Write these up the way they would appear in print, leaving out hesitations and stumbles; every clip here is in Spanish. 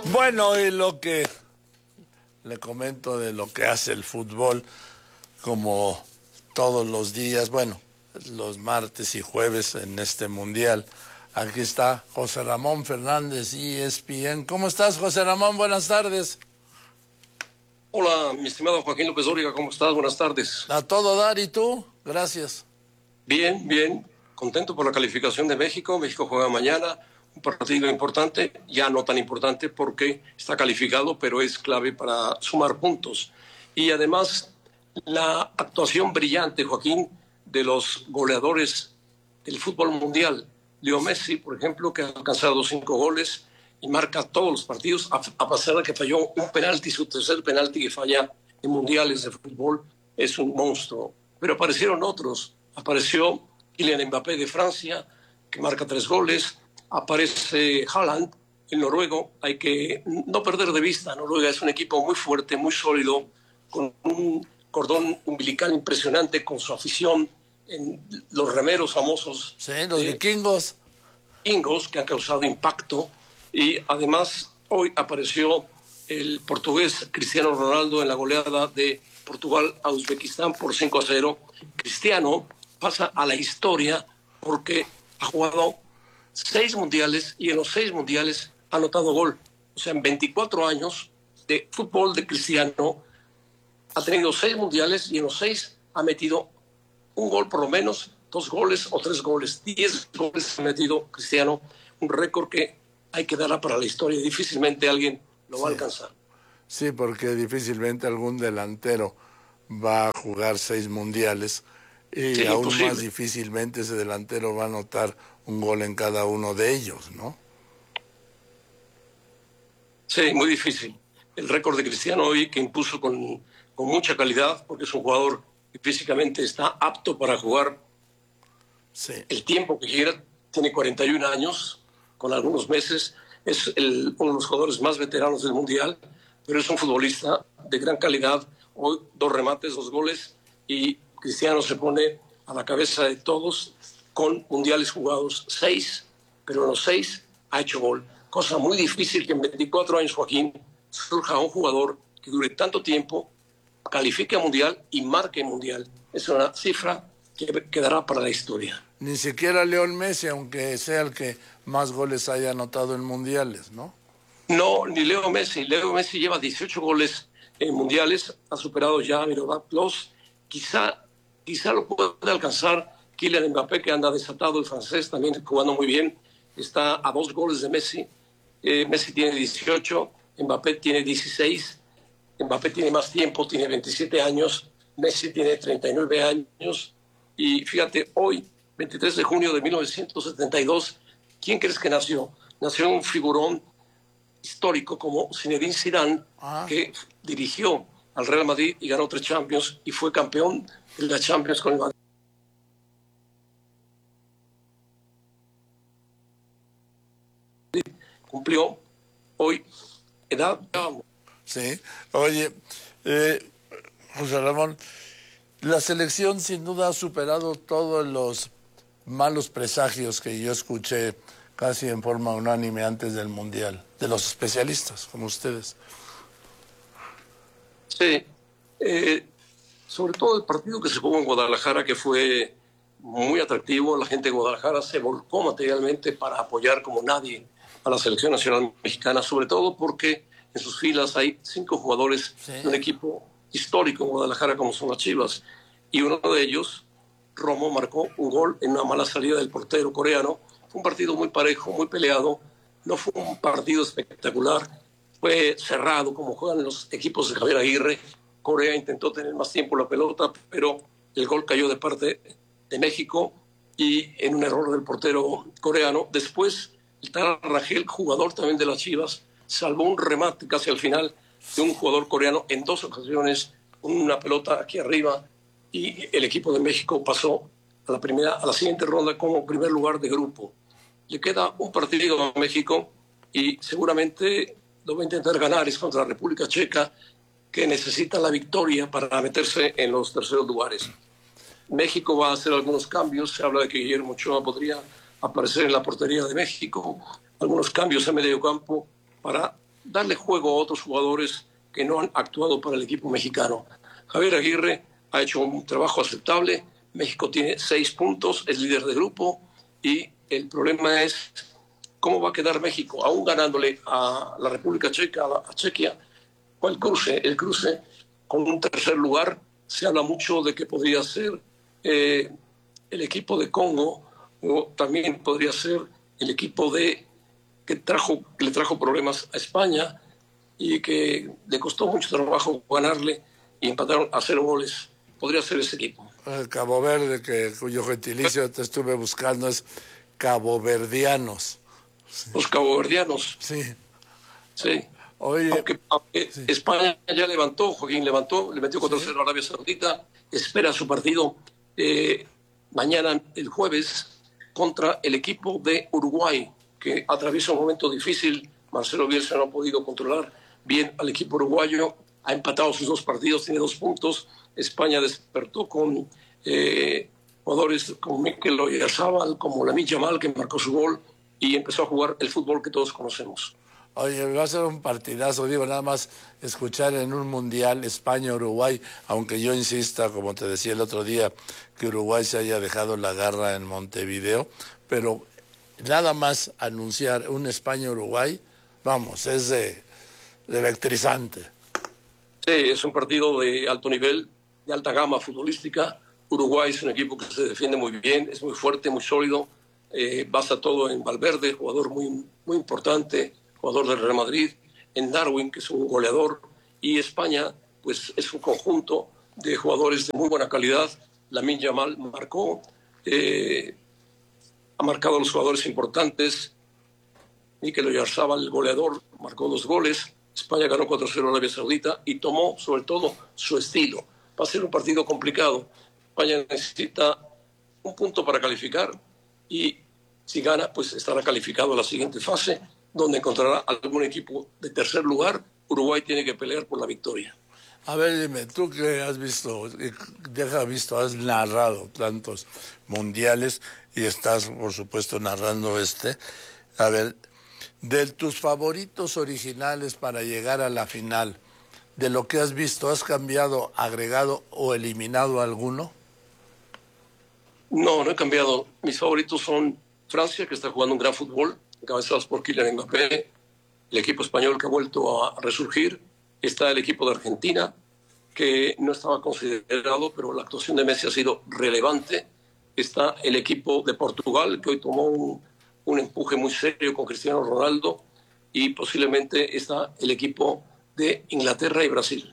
Bueno, y lo que le comento de lo que hace el fútbol, como todos los días, bueno, los martes y jueves en este mundial. Aquí está José Ramón Fernández, ESPN. ¿Cómo estás, José Ramón? Buenas tardes. Hola, mi estimado Joaquín López Dóriga, ¿cómo estás? Buenas tardes. A todo dar, ¿y tú? Gracias. Bien, bien. Contento por la calificación de México. México juega mañana, un partido importante, ya no tan importante porque está calificado, pero es clave para sumar puntos. Y además, la actuación brillante, Joaquín, de los goleadores del fútbol mundial. Leo Messi, por ejemplo, que ha alcanzado 5 goles y marca todos los partidos, a pesar de que falló un penalti, su tercer penalti que falla en mundiales de fútbol, es un monstruo. Pero aparecieron otros. Apareció Kylian Mbappé de Francia, que marca 3 goles. Aparece Haaland, el noruego. Hay que no perder de vista, Noruega es un equipo muy fuerte, muy sólido, con un cordón umbilical impresionante, con su afición, en los remeros famosos. Sí, los vikingos. Vikingos que han causado impacto. Y además hoy apareció el portugués Cristiano Ronaldo en la goleada de Portugal a Uzbekistán por 5-0. Cristiano pasa a la historia porque ha jugado 6 mundiales y en los 6 mundiales ha anotado gol. O sea, en 24 años de fútbol de Cristiano ha tenido 6 mundiales y en los 6 ha metido un gol por lo menos, 2 goles o 3 goles. 10 goles ha metido Cristiano, un récord que hay que darla para la historia. Difícilmente alguien lo va a alcanzar. Sí, porque difícilmente algún delantero va a jugar 6 mundiales y Sí, aún imposible. más difícilmente ese delantero va a anotar un gol en cada uno de ellos, ¿no? Sí, muy difícil. El récord de Cristiano hoy que impuso con mucha calidad, porque es un jugador que físicamente está apto para jugar el tiempo que quiera. Tiene 41 años, con algunos meses. Es uno de los jugadores más veteranos del Mundial, pero es un futbolista de gran calidad. Hoy 2 remates, 2 goles, y Cristiano se pone a la cabeza de todos con mundiales jugados 6, pero en los 6 ha hecho gol. Cosa muy difícil que en 24 años, Joaquín, surja un jugador que dure tanto tiempo, califique a mundial y marque mundial. Es una cifra que quedará para la historia. Ni siquiera Lionel Messi, aunque sea el que más goles haya anotado en mundiales, ¿no? No, ni Leo Messi. Leo Messi lleva 18 goles en mundiales, ha superado ya a Miroslav Klose. Quizá lo pueda alcanzar Kylian Mbappé, que anda desatado, el francés, también jugando muy bien. Está a 2 goles de Messi. Messi tiene 18, Mbappé tiene 16. Mbappé tiene más tiempo, tiene 27 años. Messi tiene 39 años. Y fíjate, hoy, 23 de junio de 1972, ¿quién crees que nació? Nació un figurón histórico como Zinedine Zidane, que dirigió al Real Madrid y ganó 3 Champions y fue campeón de la Champions con el Madrid. Cumplió hoy edad. Sí, oye, José Ramón, la selección sin duda ha superado todos los malos presagios que yo escuché casi en forma unánime antes del Mundial, de los especialistas como ustedes. Sí, sobre todo el partido que se jugó en Guadalajara, que fue muy atractivo. La gente de Guadalajara se volcó materialmente para apoyar como nadie a la selección nacional mexicana, sobre todo porque en sus filas hay 5 jugadores de un equipo histórico en Guadalajara como son las Chivas, y uno de ellos, Romo, marcó un gol en una mala salida del portero coreano. Fue un partido muy parejo, muy peleado, no fue un partido espectacular, fue cerrado como juegan los equipos de Javier Aguirre. Corea intentó tener más tiempo la pelota, pero el gol cayó de parte de México y en un error del portero coreano. Después, el tal Rangel, jugador también de las Chivas, salvó un remate casi al final de un jugador coreano en 2 ocasiones, con una pelota aquí arriba, y el equipo de México pasó a la siguiente ronda como primer lugar de grupo. Le queda un partido a México y seguramente lo va a intentar ganar, es contra la República Checa, que necesita la victoria para meterse en los terceros lugares. México va a hacer algunos cambios. Se habla de que Guillermo Ochoa podría aparecer en la portería de México, algunos cambios en medio campo para darle darle juego a otros jugadores que no han actuado para el equipo mexicano. Javier Aguirre ha hecho un trabajo aceptable. México tiene 6 puntos, es líder de grupo, y el problema es cómo va a quedar México, aún ganándole a la República Checa, a Chequia, o el cruce con un tercer lugar. Se habla mucho de que podría ser el equipo de Congo, o también podría ser el equipo que le trajo problemas a España y que le costó mucho trabajo ganarle y empataron a 0 goles. Podría ser ese equipo. El Cabo Verde, cuyo gentilicio te estuve buscando, es caboverdianos. Los caboverdianos. Sí. Sí. Oye, aunque sí. España ya levantó, Joaquín levantó, le metió 4-0 a Arabia Saudita, espera su partido mañana, el jueves, contra el equipo de Uruguay, que atraviesa un momento difícil. Marcelo Bielsa no ha podido controlar bien al equipo uruguayo, ha empatado sus 2 partidos, tiene 2 puntos. España despertó con jugadores como Mikel Oyarzabal, como Lamine Yamal, que marcó su gol, y empezó a jugar el fútbol que todos conocemos. Oye, va a ser un partidazo, digo, nada más escuchar en un mundial España-Uruguay, aunque yo insista, como te decía el otro día, que Uruguay se haya dejado la garra en Montevideo, pero nada más anunciar un España-Uruguay, vamos, es de electrizante. Sí, es un partido de alto nivel, de alta gama futbolística. Uruguay es un equipo que se defiende muy bien, es muy fuerte, muy sólido, basa todo en Valverde, jugador muy, muy importante, jugador del Real Madrid, en Darwin, que es un goleador, y España, pues es un conjunto de jugadores de muy buena calidad. Lamine Yamal marcó, ha marcado a los jugadores importantes. Mikel Oyarzabal, el goleador, marcó 2 goles. España ganó 4-0 a Arabia Saudita y tomó, sobre todo, su estilo. Va a ser un partido complicado. España necesita un punto para calificar y si gana, pues estará calificado a la siguiente fase, donde encontrará algún equipo de tercer lugar. Uruguay tiene que pelear por la victoria. A ver, dime, tú que has visto, has narrado tantos mundiales y estás, por supuesto, narrando a ver, de tus favoritos originales para llegar a la final, de lo que has visto, ¿has cambiado, agregado o eliminado alguno? No, no he cambiado. Mis favoritos son Francia, que está jugando un gran fútbol, encabezados por Kylian Mbappé, el equipo español que ha vuelto a resurgir. Está el equipo de Argentina, que no estaba considerado, pero la actuación de Messi ha sido relevante. Está el equipo de Portugal, que hoy tomó un empuje muy serio con Cristiano Ronaldo, y posiblemente está el equipo de Inglaterra y Brasil.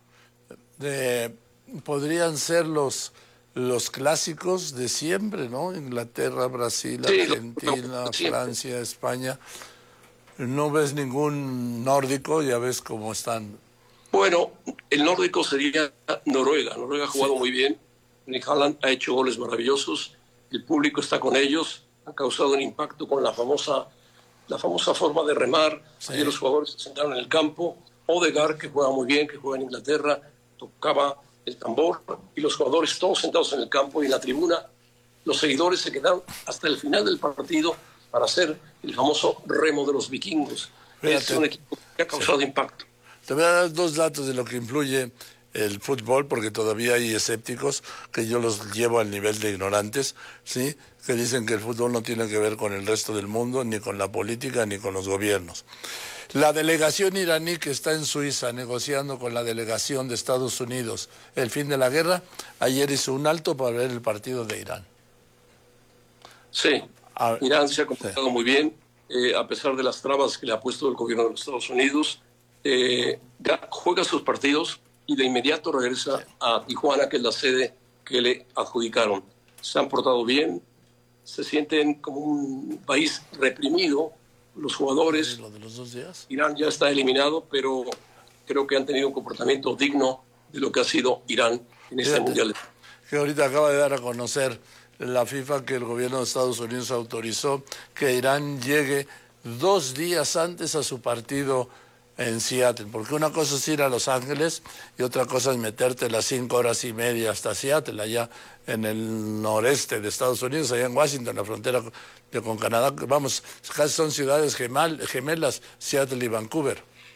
Podrían ser los clásicos de siempre, ¿no? Inglaterra, Brasil, sí, Argentina, Francia, España. ¿No ves ningún nórdico? Ya ves cómo están. Bueno, el nórdico sería Noruega. Noruega ha jugado muy bien. Nick Haaland ha hecho goles maravillosos. El público está con ellos. Ha causado un impacto con la famosa forma de remar. Sí. Ayer los jugadores se sentaron en el campo. Odegaard, que juega muy bien, que juega en Inglaterra, tocaba el tambor, y los jugadores todos sentados en el campo y en la tribuna. Los seguidores se quedaron hasta el final del partido para hacer el famoso remo de los vikingos. Fíjate, es un equipo que ha causado impacto. Te voy a dar 2 datos de lo que influye el fútbol, porque todavía hay escépticos que yo los llevo al nivel de ignorantes, ¿sí? Que dicen que el fútbol no tiene que ver con el resto del mundo, ni con la política, ni con los gobiernos. La delegación iraní que está en Suiza negociando con la delegación de Estados Unidos el fin de la guerra, ayer hizo un alto para ver el partido de Irán. Sí, Irán se ha comportado muy bien, a pesar de las trabas que le ha puesto el gobierno de los Estados Unidos. Juega sus partidos y de inmediato regresa a Tijuana, que es la sede que le adjudicaron. Se han portado bien, se sienten como un país reprimido. Los jugadores, ¿Lo de los 2 días? Irán ya está eliminado, pero creo que han tenido un comportamiento digno de lo que ha sido Irán en este mundial. Que ahorita acaba de dar a conocer la FIFA que el gobierno de Estados Unidos autorizó que Irán llegue 2 días antes a su partido en Seattle, porque una cosa es ir a Los Ángeles y otra cosa es meterte las 5 horas y media hasta Seattle, allá en el noreste de Estados Unidos, allá en Washington, la frontera con Canadá. Vamos, casi son ciudades gemelas, Seattle y Vancouver.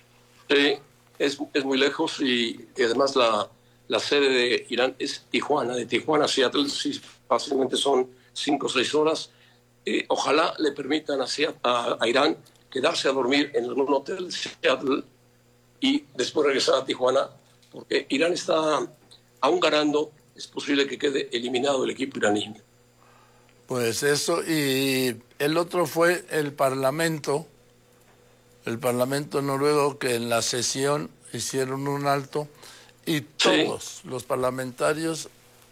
Es muy lejos y además la sede de Irán es Tijuana. De Tijuana a Seattle sí, fácilmente son 5 o 6 horas. Ojalá le permitan a Irán quedarse a dormir en algún hotel de Seattle y después regresar a Tijuana, porque Irán está aún ganando. Es posible que quede eliminado el equipo iraní. Pues eso, y el otro fue el Parlamento noruego, que en la sesión hicieron un alto y todos los parlamentarios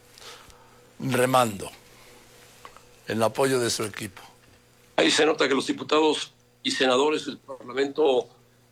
remando en apoyo de su equipo. Ahí se nota que los diputados y senadores del Parlamento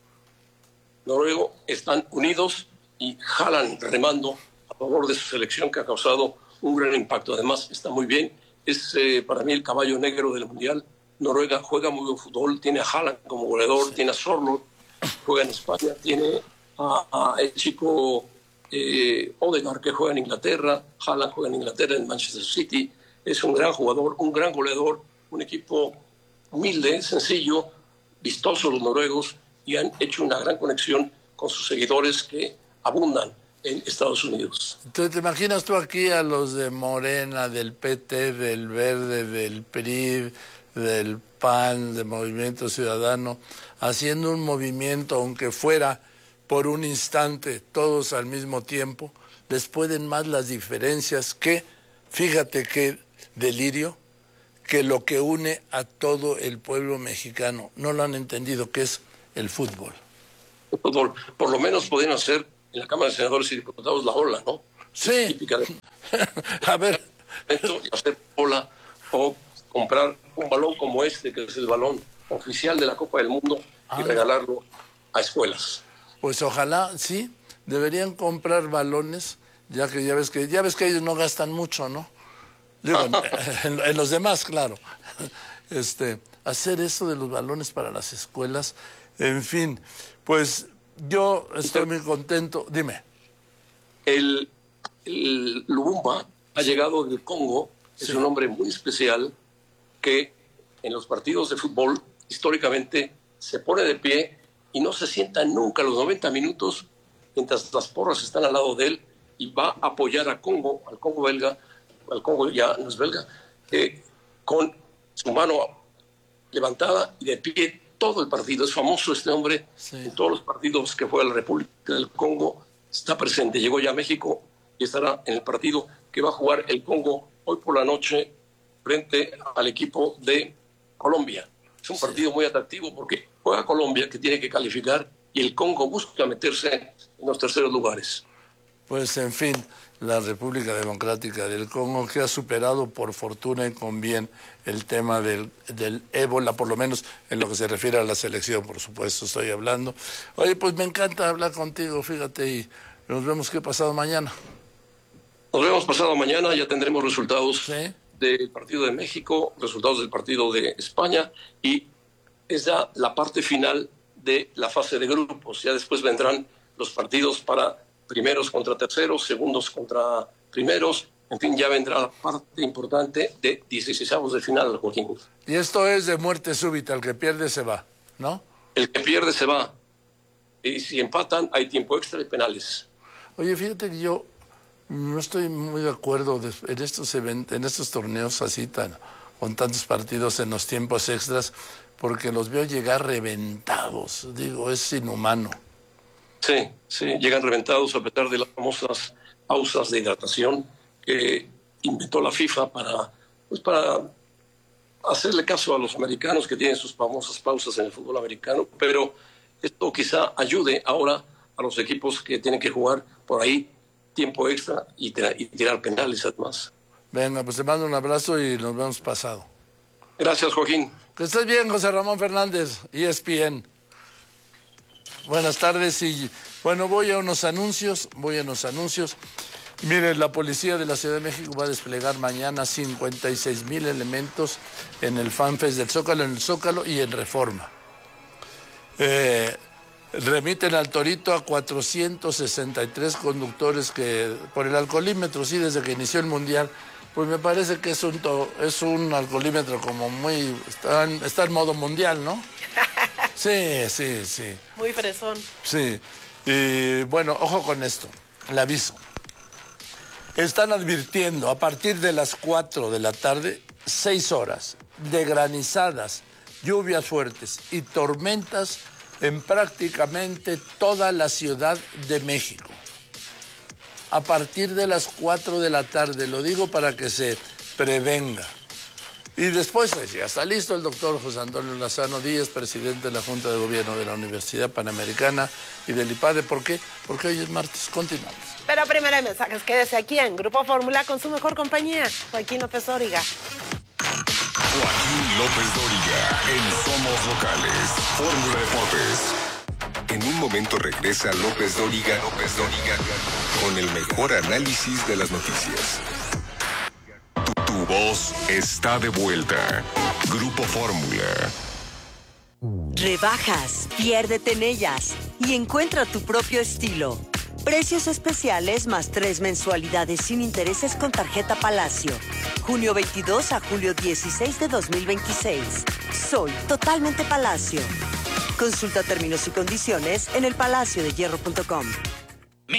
noruego están unidos y jalan remando a favor de su selección, que ha causado un gran impacto. Además, está muy bien. Es para mí el caballo negro del Mundial. Noruega juega muy buen fútbol, tiene a Haaland como goleador, tiene a Sorloth, juega en España, tiene a el chico Odegaard, que juega en Inglaterra, Haaland juega en Inglaterra, en Manchester City. Es un gran jugador, un gran goleador, un equipo humilde, sencillo, vistoso los noruegos, y han hecho una gran conexión con sus seguidores que abundan en Estados Unidos. Entonces, ¿te imaginas tú aquí a los de Morena, del PT, del Verde, del PRI, del PAN, del Movimiento Ciudadano, haciendo un movimiento, aunque fuera por un instante, todos al mismo tiempo? Les pueden más las diferencias que, fíjate qué delirio, que lo que une a todo el pueblo mexicano. No lo han entendido, que es el fútbol. Por lo menos podrían hacer en la Cámara de Senadores y Diputados la ola, ¿no? Sí. Típica de... A ver. Hacer ola o comprar un balón como este, que es el balón oficial de la Copa del Mundo, y regalarlo a escuelas. Pues ojalá, sí, deberían comprar balones, ya ves que ellos no gastan mucho, ¿no? Digo, en los demás, claro. Hacer eso de los balones para las escuelas, en fin, pues yo estoy muy contento. Dime. El Lumumba ha llegado del Congo, es un hombre muy especial que en los partidos de fútbol históricamente se pone de pie y no se sienta nunca los 90 minutos mientras las porras están al lado de él, y va a apoyar al Congo belga, al Congo ya no es belga, con su mano levantada y de pie todo el partido. Es famoso este hombre, en todos los partidos que fue a la República del Congo está presente. Llegó ya a México y estará en el partido que va a jugar el Congo hoy por la noche frente al equipo de Colombia. Es un partido muy atractivo porque juega Colombia, que tiene que calificar, y el Congo busca meterse en los terceros lugares. Pues en fin, la República Democrática del Congo, que ha superado por fortuna y con bien el tema del ébola, por lo menos en lo que se refiere a la selección, por supuesto, estoy hablando. Oye, pues me encanta hablar contigo, fíjate, y nos vemos pasado mañana. Nos vemos pasado mañana, ya tendremos resultados del partido de México, resultados del partido de España, y es ya la parte final de la fase de grupos. Ya después vendrán los partidos para primeros contra terceros, segundos contra primeros. En fin, ya vendrá la parte importante de 16avos de final, Joaquín. Y esto es de muerte súbita, el que pierde se va, ¿no? El que pierde se va. Y si empatan, hay tiempo extra y penales. Oye, fíjate que yo no estoy muy de acuerdo en estos torneos así con tantos partidos en los tiempos extras, porque los veo llegar reventados. Digo, es inhumano. Sí, llegan reventados a pesar de las famosas pausas de hidratación que inventó la FIFA para hacerle caso a los americanos, que tienen sus famosas pausas en el fútbol americano. Pero esto quizá ayude ahora a los equipos que tienen que jugar por ahí tiempo extra y tirar penales además. Venga, pues te mando un abrazo y nos vemos pasado. Gracias, Joaquín. Que estés bien, José Ramón Fernández, ESPN. Buenas tardes y bueno, voy a unos anuncios. Miren, la policía de la Ciudad de México va a desplegar mañana 56,000 elementos en el FanFest del Zócalo, en el Zócalo y en Reforma. Remiten al Torito a 463 conductores que por el alcoholímetro, sí, desde que inició el Mundial, pues me parece que es un alcoholímetro como muy... Está en modo mundial, ¿no? Sí, sí, sí. Muy fresón. Sí. Y bueno, ojo con esto, el aviso. Están advirtiendo a partir de las 4 de la tarde, 6 horas de granizadas, lluvias fuertes y tormentas en prácticamente toda la Ciudad de México. A partir de las 4 de la tarde, lo digo para que se prevenga. Y después, ya está listo el doctor José Antonio Lozano Díaz, presidente de la Junta de Gobierno de la Universidad Panamericana y del IPADE. ¿Por qué? Porque hoy es martes. Continuamos. Pero primero hay mensajes. Quédese aquí en Grupo Fórmula con su mejor compañía, Joaquín López Dóriga. Joaquín López Dóriga, en Somos Locales, Fórmula Deportes. En un momento regresa López Dóriga con el mejor análisis de las noticias. Tu voz está de vuelta. Grupo Fórmula. Rebajas, piérdete en ellas y encuentra tu propio estilo. Precios especiales más 3 mensualidades sin intereses con tarjeta Palacio. Junio 22 a julio 16 de 2026. Soy totalmente Palacio. Consulta términos y condiciones en elpalaciodehierro.com.